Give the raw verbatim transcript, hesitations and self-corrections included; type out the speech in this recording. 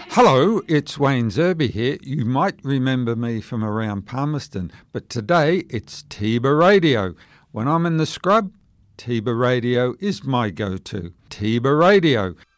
Hello, it's Wayne Zerby here. You might remember me from around Palmerston, but today it's Tiba Radio. When I'm in the scrub, Tiba Radio is my go-to. Tiba Radio,